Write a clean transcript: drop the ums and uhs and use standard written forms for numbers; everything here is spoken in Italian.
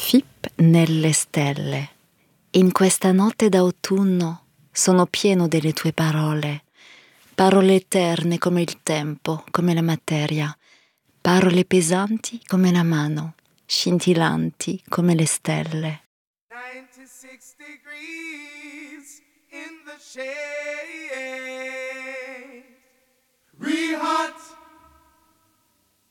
FIP nelle stelle. In questa notte d'autunno sono pieno delle tue parole, parole eterne come il tempo, come la materia, parole pesanti come la mano, scintillanti come le stelle. 96 degrees in the shade.